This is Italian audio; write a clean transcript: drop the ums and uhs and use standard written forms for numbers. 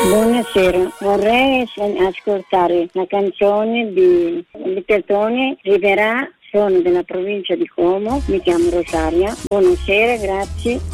Buonasera, vorrei ascoltare la canzone di Pettone Rivera, sono della provincia di Como, mi chiamo Rosaria. Buonasera, grazie.